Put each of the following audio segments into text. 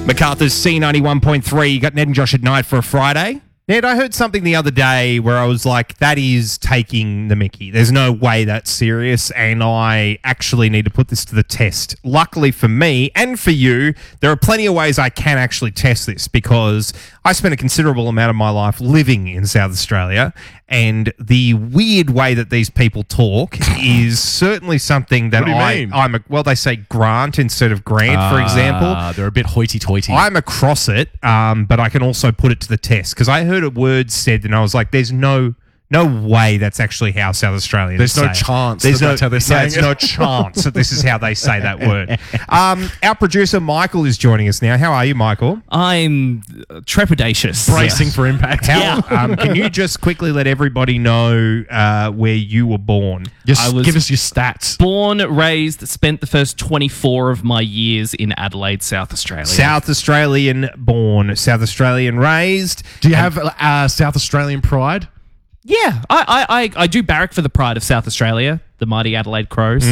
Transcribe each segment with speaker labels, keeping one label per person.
Speaker 1: MacArthur's C91.3. You got Ned and Josh at night for a Friday. Ned, I heard something the other day where I was like, that is taking the mickey. There's no way that's serious, and I actually need to put this to the test. Luckily for me and for you, there are plenty of ways I can actually test this because I spent a considerable amount of my life living in South Australia, and the weird way that these people talk is certainly something that
Speaker 2: What do you mean?
Speaker 1: well, they say grant instead of grant, for example.
Speaker 2: They're a bit hoity-toity.
Speaker 1: I'm across it, but I can also put it to the test because I heard a word said and I was like, there's no way that's actually how South Australians
Speaker 2: There's
Speaker 1: say
Speaker 2: no
Speaker 1: it.
Speaker 2: chance
Speaker 1: There's
Speaker 2: that
Speaker 1: no,
Speaker 2: that's how they're saying
Speaker 1: there's
Speaker 2: it.
Speaker 1: no chance that this is how they say that word. Our producer, Michael, is joining us now. How are you, Michael?
Speaker 3: I'm trepidatious.
Speaker 2: Bracing for impact.
Speaker 1: Can you just quickly let everybody know where you were born?
Speaker 2: Just
Speaker 3: I was-
Speaker 2: give us your stats.
Speaker 3: Born, raised, spent the first 24 of my years in Adelaide, South Australia.
Speaker 1: South Australian born, South Australian raised.
Speaker 2: Do you have South Australian pride?
Speaker 3: Yeah, I do barrack for the pride of South Australia, the mighty Adelaide Crows.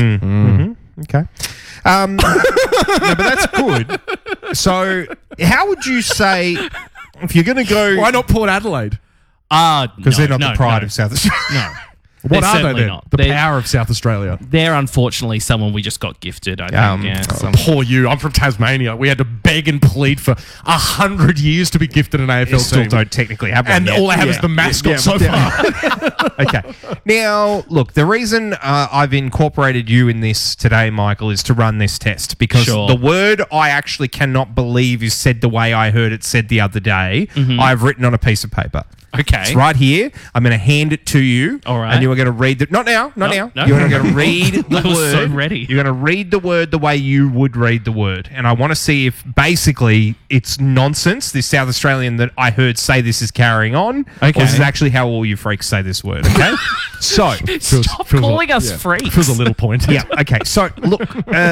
Speaker 1: Okay. No, but that's good. So, how would you say if you're going to go?
Speaker 2: Why not Port Adelaide?
Speaker 1: Because they're not the pride of South Australia.
Speaker 3: No.
Speaker 2: What
Speaker 3: They're
Speaker 2: are they
Speaker 3: certainly
Speaker 2: then?
Speaker 3: not.
Speaker 2: The
Speaker 3: They're-
Speaker 2: power of South Australia.
Speaker 3: They're unfortunately someone we just got gifted, I think.
Speaker 2: Poor you. I'm from Tasmania. We had to beg and plead for 100 years to be gifted an AFL
Speaker 1: You still
Speaker 2: team.
Speaker 1: don't technically have one
Speaker 2: And
Speaker 1: yet.
Speaker 2: all I have is the mascot so far.
Speaker 1: Okay. Now, look, the reason I've incorporated you in this today, Michael, is to run this test because
Speaker 3: Sure.
Speaker 1: the word I actually cannot believe is said the way I heard it said the other day, I've written on a piece of paper.
Speaker 3: Okay.
Speaker 1: It's right here. I'm going to hand it to you.
Speaker 3: All right.
Speaker 1: And you are going to read the... Not now.
Speaker 3: No.
Speaker 1: You're going to read the
Speaker 3: I was so
Speaker 1: word.
Speaker 3: ready.
Speaker 1: You're going to read the word the way you would read the word. And I want to see if basically it's nonsense, this South Australian that I heard say this is carrying on.
Speaker 3: Okay.
Speaker 1: Or this is actually how all you freaks say this word, okay? So...
Speaker 3: Stop calling us freaks.
Speaker 2: Feels a little pointed.
Speaker 1: Yeah, okay. So, look,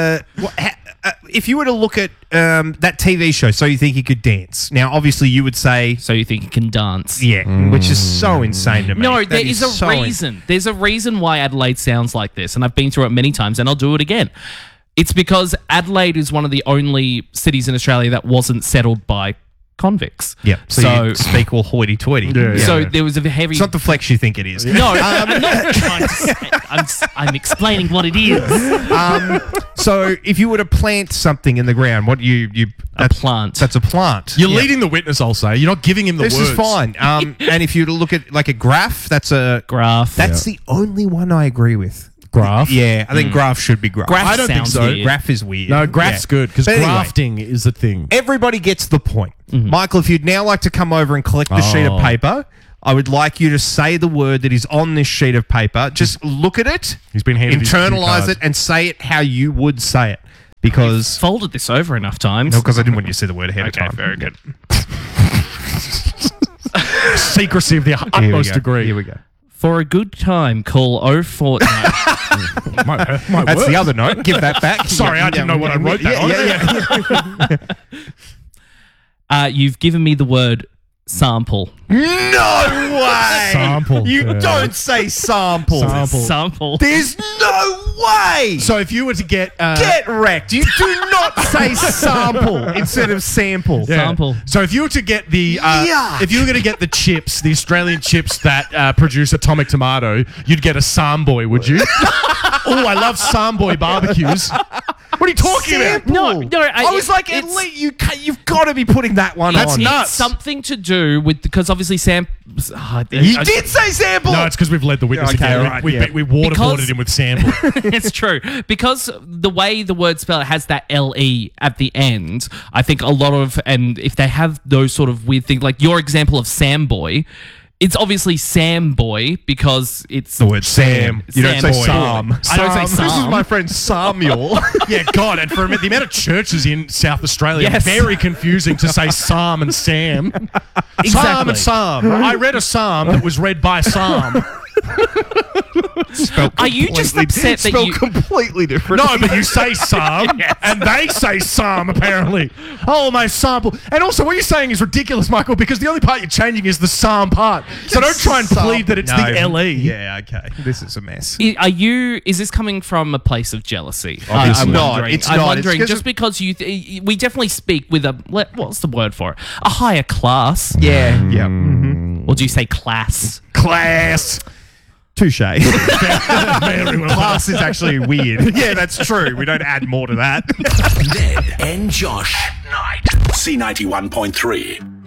Speaker 1: if you were to look at that TV show, So You Think You Could Dance, now, obviously, you would say...
Speaker 3: So you think you can dance?
Speaker 1: Yeah, which is so insane to me.
Speaker 3: No,
Speaker 1: That
Speaker 3: there is a
Speaker 1: so
Speaker 3: reason. There's a reason why Adelaide sounds like this, and I've been through it many times, and I'll do it again. It's because Adelaide is one of the only cities in Australia that wasn't settled by convicts.
Speaker 1: Yep. So you speak all hoity-toity.
Speaker 2: Yeah.
Speaker 3: So there was a heavy...
Speaker 1: It's not the flex you think it is.
Speaker 3: No, I'm not trying to say... I'm explaining what it is.
Speaker 1: So if you were to plant something in the ground, what you
Speaker 3: A plant.
Speaker 1: That's a plant.
Speaker 2: You're leading the witness, I'll say. You're not giving him the
Speaker 1: This
Speaker 2: words.
Speaker 1: is fine. And if you were to look at like a graph, that's a...
Speaker 3: Graph.
Speaker 1: That's the only one I agree with.
Speaker 2: Graph?
Speaker 1: Yeah, I think graph should be graph.
Speaker 3: Graph
Speaker 2: I don't think
Speaker 3: sounds
Speaker 2: so.
Speaker 3: weird.
Speaker 1: Graph is weird.
Speaker 2: No, graph's
Speaker 1: Yeah.
Speaker 2: good because
Speaker 1: But anyway,
Speaker 2: grafting is a thing.
Speaker 1: everybody gets the point. Michael, if you'd now like to come over and collect the sheet of paper, I would like you to say the word that is on this sheet of paper. Just look at it,
Speaker 2: He's been handed his cue
Speaker 1: internalize
Speaker 2: card.
Speaker 1: it, and say it how you would say it. Because
Speaker 3: Folded this over enough times.
Speaker 1: I didn't want you to say the word ahead of
Speaker 3: Okay,
Speaker 1: time.
Speaker 3: very good.
Speaker 2: Secrecy of the utmost degree.
Speaker 1: Here we go.
Speaker 3: For a good time, call 04...
Speaker 2: Might
Speaker 1: That's
Speaker 2: work.
Speaker 1: the other note. Give that back.
Speaker 2: Sorry, I didn't know what I wrote that on.
Speaker 3: You've given me the word sample.
Speaker 1: No way!
Speaker 2: Sample.
Speaker 1: You
Speaker 2: Yeah.
Speaker 1: don't say sample.
Speaker 3: Sample.
Speaker 1: There's no way!
Speaker 2: So if you were to get...
Speaker 1: Get wrecked. You do not say sample instead of sample.
Speaker 2: Yeah.
Speaker 3: Sample.
Speaker 2: So if you were to get the...
Speaker 1: Yuck.
Speaker 2: if you were going to get the chips, the Australian chips that produce Atomic Tomato, you'd get a Samboy, would you? Oh, I love Samboy barbecues. What are you talking about?
Speaker 1: Sample.
Speaker 3: No,
Speaker 1: I was like, at least you've got to be putting that one
Speaker 2: That's
Speaker 1: on.
Speaker 2: nuts.
Speaker 3: It's something to do with... Because obviously Sam...
Speaker 1: You did say sample.
Speaker 2: No, it's because we've led the witness
Speaker 1: Okay,
Speaker 2: again.
Speaker 1: right,
Speaker 2: we
Speaker 1: yeah.
Speaker 2: we waterboarded
Speaker 3: Because-
Speaker 2: him with sample.
Speaker 3: It's true. Because the way the word spell has that LE at the end, I think a lot of... And if they have those sort of weird things, like your example of Samboy... It's obviously Sam Boy because it's
Speaker 1: The word Sam. You don't say
Speaker 3: Sam
Speaker 1: Sam.
Speaker 3: Boy. I don't say
Speaker 1: This is
Speaker 3: Sam.
Speaker 1: my friend Samuel.
Speaker 2: Yeah, God, and for the amount of churches in South Australia,
Speaker 3: Yes.
Speaker 2: very confusing to say Psalm and Sam. Psalm
Speaker 3: Exactly.
Speaker 2: and Psalm. I read a psalm that was read by Psalm.
Speaker 3: Are you just upset that you...
Speaker 1: completely different?
Speaker 2: No, but you say some, and they say some, apparently. Oh, my sample. And also, what you're saying is ridiculous, Michael, because the only part you're changing is the psalm part. So don't try and plead that it's the LE.
Speaker 1: Yeah, okay. This is a mess.
Speaker 3: Is this coming from a place of jealousy?
Speaker 1: Obviously
Speaker 3: I'm
Speaker 1: not.
Speaker 3: wondering.
Speaker 1: It's
Speaker 3: I'm
Speaker 1: not.
Speaker 3: wondering,
Speaker 1: It's
Speaker 3: just because we definitely speak with what's the word for it? A higher class.
Speaker 1: Yeah. Yeah. Mm-hmm.
Speaker 3: Or do you say class?
Speaker 1: Class. Touche.
Speaker 2: Very well.
Speaker 1: Class is actually weird. Yeah, that's true. We don't add more to that.
Speaker 4: Ned and Josh at night. C91.3.